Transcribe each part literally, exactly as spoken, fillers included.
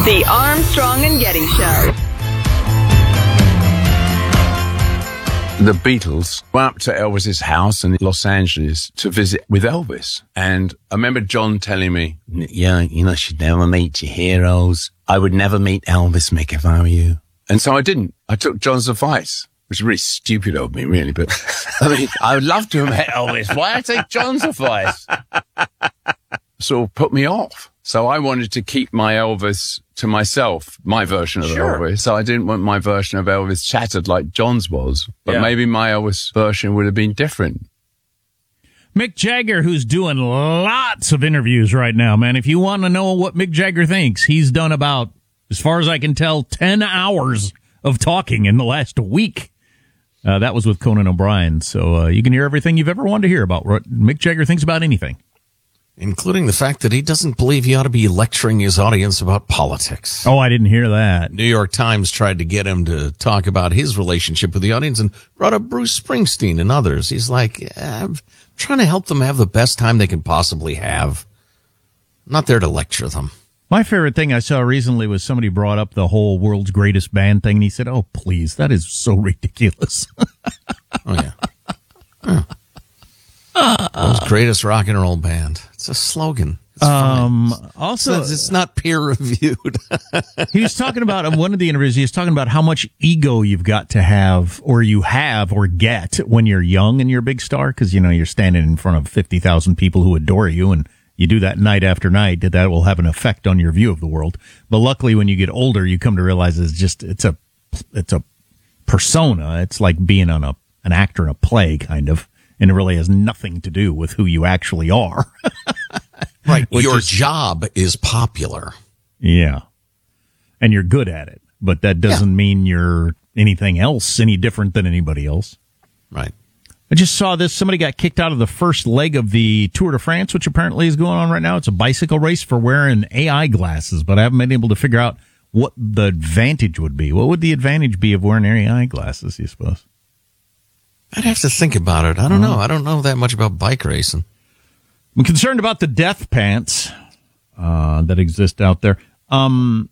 The Armstrong and Getty Show. The Beatles went up to Elvis's house in Los Angeles to visit with Elvis. And I remember John telling me, yeah, you know, you should never meet your heroes. I would never meet Elvis, Mick, if I were you. And so I didn't. I took John's advice, which is really stupid of me, really. But I mean, I would love to have met Elvis. Why I take John's advice? Sort of put me off. So I wanted to keep my Elvis to myself, my version of Sure. Elvis. So I didn't want my version of Elvis shattered like John's was. But Yeah. maybe my Elvis version would have been different. Mick Jagger, who's doing lots of interviews right now, man. If you want to know what Mick Jagger thinks, he's done about, as far as I can tell, ten hours of talking in the last week. Uh, that was with Conan O'Brien. So uh, you can hear everything you've ever wanted to hear about what Mick Jagger thinks about anything. Including the fact that he doesn't believe he ought to be lecturing his audience about politics. Oh, I didn't hear that. New York Times tried to get him to talk about his relationship with the audience and brought up Bruce Springsteen and others. He's like, yeah, I'm trying to help them have the best time they can possibly have. I'm not there to lecture them. My favorite thing I saw recently was somebody brought up the whole world's greatest band thing, and he said, oh, please, that is so ridiculous. Oh, yeah. Huh. World's greatest rock and roll band. It's a slogan. It's Um, fine. also, It's, it's not peer reviewed. he was talking about, in one of the interviews, he was talking about how much ego you've got to have, or you have, or get when you're young and you're a big star, because, you know, you're standing in front of fifty thousand people who adore you, and you do that night after night, that will have an effect on your view of the world. But luckily, when you get older, you come to realize it's just, it's a, it's a persona. It's like being on a, an actor in a play, kind of. And it really has nothing to do with who you actually are. Right. Your is, job is popular. Yeah. And you're good at it. But that doesn't yeah. mean you're anything else, any different than anybody else. Right. I just saw this. Somebody got kicked out of the first leg of the Tour de France, which apparently is going on right now. It's a bicycle race for wearing A I glasses, but I haven't been able to figure out what the advantage would be. What would the advantage be of wearing A I glasses, you suppose? I'd have to think about it. I don't know. I don't know that much about bike racing. I'm concerned about the death pants uh, that exist out there. Um,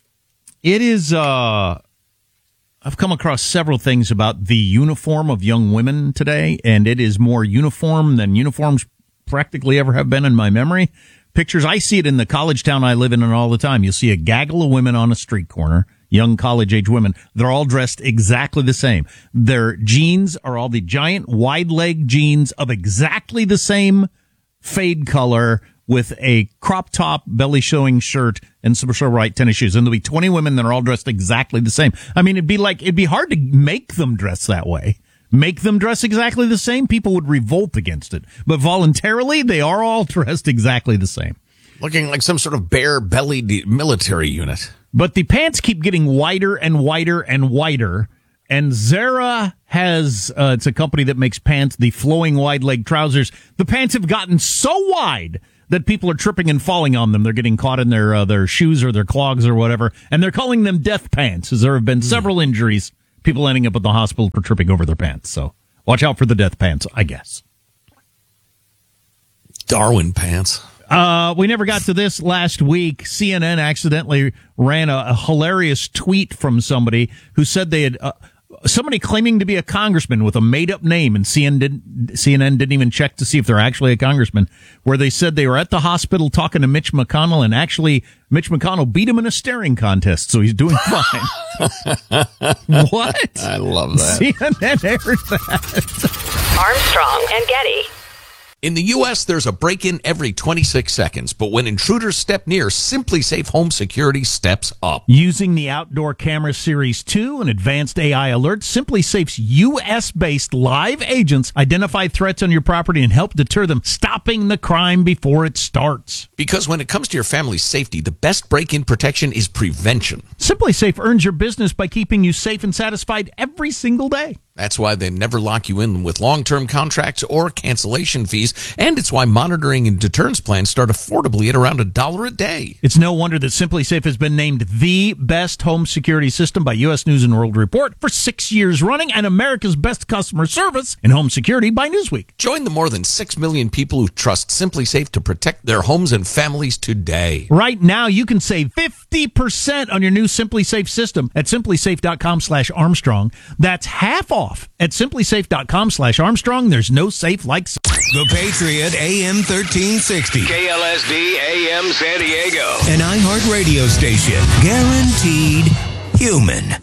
it is, uh, I've come across several things about the uniform of young women today, and it is more uniform than uniforms practically ever have been in my memory. Pictures, I see it in the college town I live in all the time. You'll see a gaggle of women on a street corner. Young college-age women. They're all dressed exactly the same. Their jeans are all the giant wide-leg jeans of exactly the same fade color with a crop top, belly-showing shirt and some sort of white tennis shoes. And there'll be twenty women that are all dressed exactly the same. I mean, it'd be like, it'd be hard to make them dress that way. Make them dress exactly the same. People would revolt against it. But voluntarily, they are all dressed exactly the same. Looking like some sort of bare-bellied military unit. But the pants keep getting wider and wider and wider. And Zara has, uh, it's a company that makes pants, the flowing wide leg trousers. The pants have gotten so wide that people are tripping and falling on them. They're getting caught in their, uh, their shoes or their clogs or whatever. And they're calling them death pants, as there have been several injuries, people ending up at the hospital for tripping over their pants. So watch out for the death pants, I guess. Darwin pants. Uh, we never got to this last week. C N N accidentally ran a, a hilarious tweet from somebody who said they had, uh, somebody claiming to be a congressman with a made-up name, and C N N didn't, C N N didn't even check to see if they're actually a congressman, where they said they were at the hospital talking to Mitch McConnell, and actually Mitch McConnell beat him in a staring contest, so he's doing fine. What? I love that. C N N aired that. Armstrong and Getty. In the U S, there's a break-in every twenty-six seconds, but when intruders step near, Simply Safe Home Security steps up. Using the Outdoor Camera Series two and advanced A I alerts, Simply Safe's U S-based live agents identify threats on your property and help deter them, stopping the crime before it starts. Because when it comes to your family's safety, the best break-in protection is prevention. Simply Safe earns your business by keeping you safe and satisfied every single day. That's why they never lock you in with long-term contracts or cancellation fees. And it's why monitoring and deterrence plans start affordably at around a dollar a day. It's no wonder that SimpliSafe has been named the best home security system by U S News and World Report for six years running and America's best customer service in home security by Newsweek. Join the more than six million people who trust SimpliSafe to protect their homes and families today. Right now, you can save fifty percent on your new SimpliSafe system at simplisafe.com slash Armstrong. That's half off at simplisafe.com slash Armstrong. There's no safe like The Patriot A M thirteen sixty. K L S D A M San Diego. An iHeart radio station. Guaranteed human.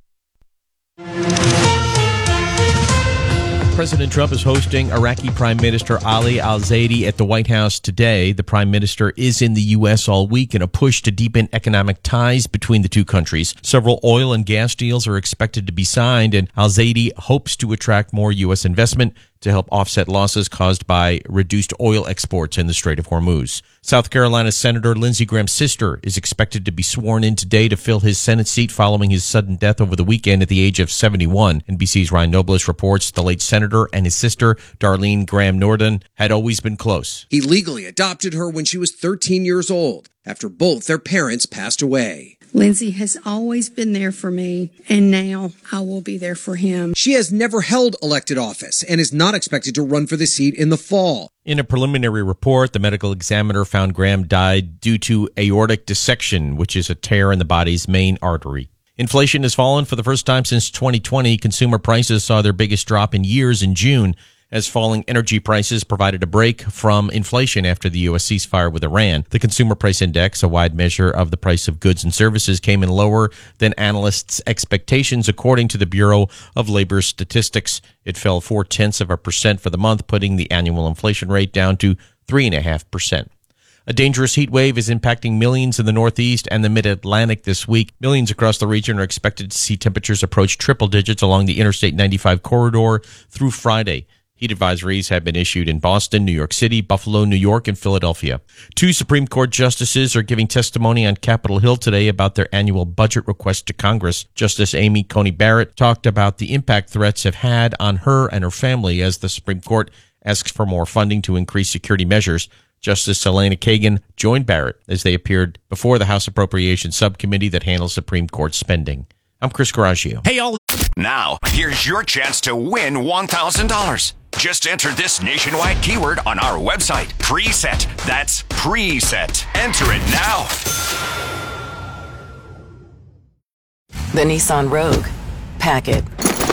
President Trump is hosting Iraqi Prime Minister Ali al-Zaidi at the White House today. The Prime Minister is in the U S all week in a push to deepen economic ties between the two countries. Several oil and gas deals are expected to be signed, and al-Zaidi hopes to attract more U S investment to help offset losses caused by reduced oil exports in the Strait of Hormuz. South Carolina Senator Lindsey Graham's sister is expected to be sworn in today to fill his Senate seat following his sudden death over the weekend at the age of seventy-one. N B C's Ryan Nobles reports the late senator and his sister, Darlene Graham Norden, had always been close. He legally adopted her when she was thirteen years old, after both their parents passed away. Lindsey has always been there for me, and now I will be there for him. She has never held elected office and is not expected to run for the seat in the fall. In a preliminary report, the medical examiner found Graham died due to aortic dissection, which is a tear in the body's main artery. Inflation has fallen for the first time since twenty twenty. Consumer prices saw their biggest drop in years in June, as falling energy prices provided a break from inflation after the U S ceasefire with Iran. The Consumer Price Index, a wide measure of the price of goods and services, came in lower than analysts' expectations, according to the Bureau of Labor Statistics. It fell four-tenths of a percent for the month, putting the annual inflation rate down to three point five percent. A dangerous heat wave is impacting millions in the Northeast and the Mid-Atlantic this week. Millions across the region are expected to see temperatures approach triple digits along the Interstate ninety-five corridor through Friday. Heat advisories have been issued in Boston, New York City, Buffalo, New York, and Philadelphia. Two Supreme Court justices are giving testimony on Capitol Hill today about their annual budget request to Congress. Justice Amy Coney Barrett talked about the impact threats have had on her and her family as the Supreme Court asks for more funding to increase security measures. Justice Elena Kagan joined Barrett as they appeared before the House Appropriations Subcommittee that handles Supreme Court spending. I'm Chris Garagio. Hey, all. Now, here's your chance to win one thousand dollars. Just enter this nationwide keyword on our website. Preset. That's preset. Enter it now. The Nissan Rogue. Pack it.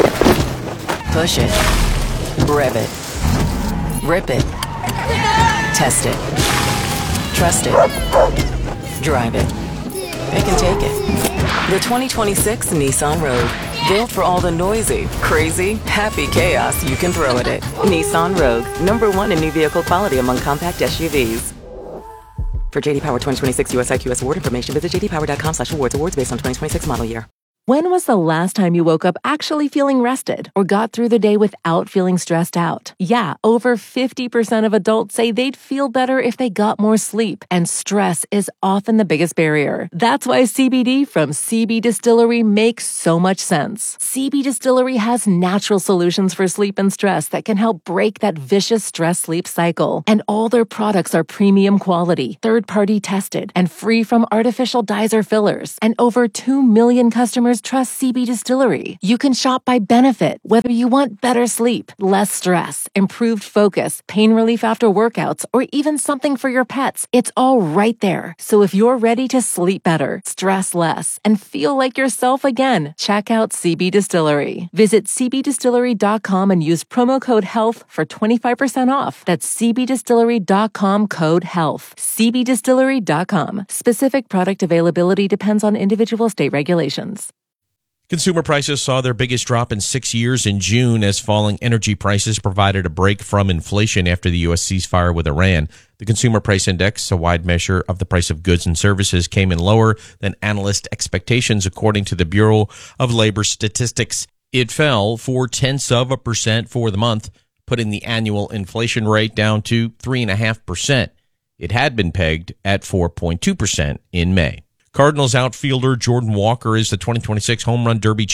Push it. Rev it. Rip it. Test it. Trust it. Drive it. It can take it. The twenty twenty-six Nissan Rogue. Built for all the noisy, crazy, happy chaos you can throw at it. Nissan Rogue. Number one in new vehicle quality among compact S U Vs. For J D Power twenty twenty-six U S I Q S award information, visit j d power dot com slash awards. Awards based on twenty twenty-six model year. When was the last time you woke up actually feeling rested or got through the day without feeling stressed out? Yeah, over fifty percent of adults say they'd feel better if they got more sleep, and stress is often the biggest barrier. That's why C B D from C B Distillery makes so much sense. C B Distillery has natural solutions for sleep and stress that can help break that vicious stress-sleep cycle. And all their products are premium quality, third-party tested, and free from artificial dyes or fillers. And over two million customers trust C B Distillery. You can shop by benefit, whether you want better sleep, less stress, improved focus, pain relief after workouts, or even something for your pets. It's all right there. So if you're ready to sleep better, stress less, and feel like yourself again, check out C B Distillery. Visit c b distillery dot com and use promo code HEALTH for twenty-five percent off. That's c b distillery dot com code HEALTH. c b distillery dot com. Specific product availability depends on individual state regulations. Consumer prices saw their biggest drop in six years in June as falling energy prices provided a break from inflation after the U S ceasefire with Iran. The Consumer Price Index, a wide measure of the price of goods and services, came in lower than analyst expectations, according to the Bureau of Labor Statistics. It fell four-tenths of a percent for the month, putting the annual inflation rate down to three point five percent. It had been pegged at four point two percent in May. Cardinals outfielder Jordan Walker is the twenty twenty-six Home Run Derby champ.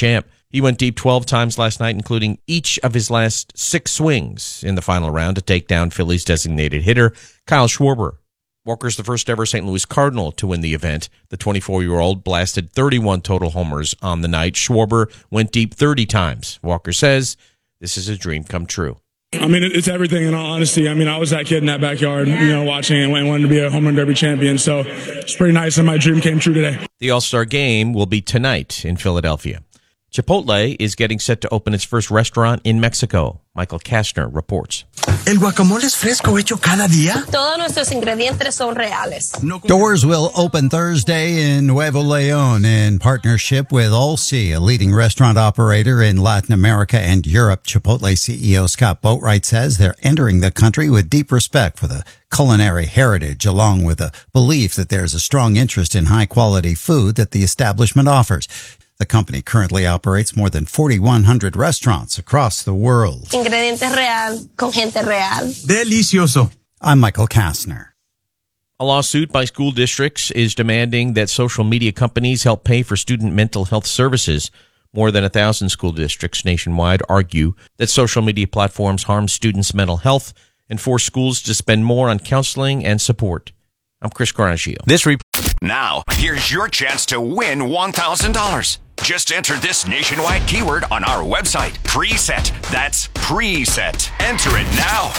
He went deep twelve times last night, including each of his last six swings in the final round to take down Phillies designated hitter Kyle Schwarber. Walker's the first ever Saint Louis Cardinal to win the event. The twenty-four-year-old blasted thirty-one total homers on the night. Schwarber went deep thirty times. Walker says this is a dream come true. I mean, it's everything in all honesty. I mean, I was that kid in that backyard, you know, watching and wanted to be a home run derby champion. So it's pretty nice and my dream came true today. The All-Star Game will be tonight in Philadelphia. Chipotle is getting set to open its first restaurant in Mexico. Michael Kastner reports. El guacamole es fresco, hecho cada día. Todos nuestros ingredientes son reales. Doors will open Thursday in Nuevo Leon in partnership with Olsi, a leading restaurant operator in Latin America and Europe. Chipotle C E O Scott Boatwright says they're entering the country with deep respect for the culinary heritage, along with a belief that there's a strong interest in high-quality food that the establishment offers. The company currently operates more than forty-one hundred restaurants across the world. Ingredientes real, con gente real. Delicioso. I'm Michael Kastner. A lawsuit by school districts is demanding that social media companies help pay for student mental health services. More than a thousand school districts nationwide argue that social media platforms harm students' mental health and force schools to spend more on counseling and support. I'm Chris Garagio. This re- Now, here's your chance to win one thousand dollars. Just enter this nationwide keyword on our website. Preset. That's preset. Enter it now.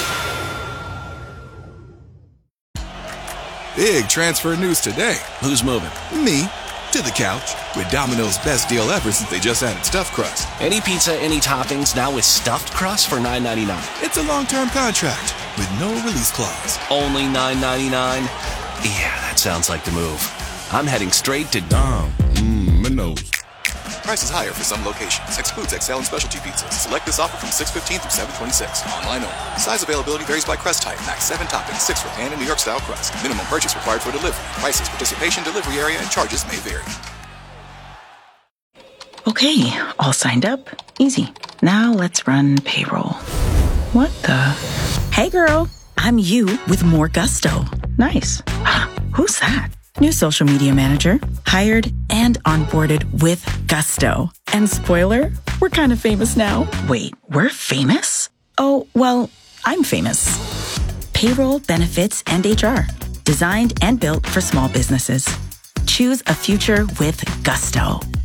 Big transfer news today. Who's moving? Me. To the couch. With Domino's best deal ever since they just added stuffed crust. Any pizza, any toppings, now with stuffed crust for nine ninety-nine. It's a long-term contract with no release clause. Only nine ninety-nine? Yeah, that sounds like the move. I'm heading straight to Dom. Mmm, Minos. Prices higher for some locations. Excludes X L and specialty pizzas. Select this offer from six fifteen through seven twenty-six. Online only. Size availability varies by crust type. Max seven toppings, six for pan and New York style crust. Minimum purchase required for delivery. Prices, participation, delivery area, and charges may vary. Okay, all signed up. Easy. Now let's run payroll. What the? Hey girl, I'm you with more gusto. Nice. Who's that? New social media manager, hired and onboarded with gusto. And spoiler, we're kind of famous now. Wait, we're famous? Oh, well, I'm famous. Payroll, benefits, and H R. Designed and built for small businesses. Choose a future with gusto.